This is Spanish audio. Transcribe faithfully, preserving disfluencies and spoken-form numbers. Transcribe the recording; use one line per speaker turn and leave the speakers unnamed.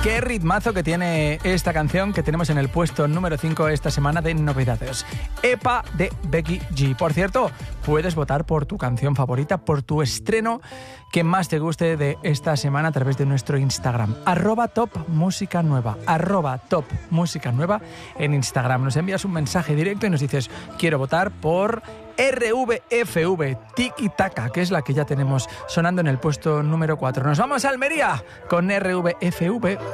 Qué ritmazo que tiene esta canción que tenemos en el puesto número cinco esta semana de novedades. Epa de Becky G. Por cierto, puedes votar por tu canción favorita, por tu estreno que más te guste de esta semana a través de nuestro Instagram. Arroba Top Música Nueva. Arroba Top Música Nueva en Instagram. Nos envías un mensaje directo y nos dices, quiero votar por R V F V, Tiki Taka, que es la que ya tenemos sonando en el puesto número cuatro. Nos vamos a Almería con R V F V.